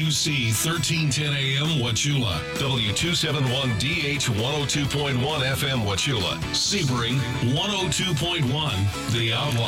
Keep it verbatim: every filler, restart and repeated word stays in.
W C thirteen ten A M Wauchula, W two seventy-one D H one oh two point one F M Wauchula, Sebring one oh two point one The Outlaw.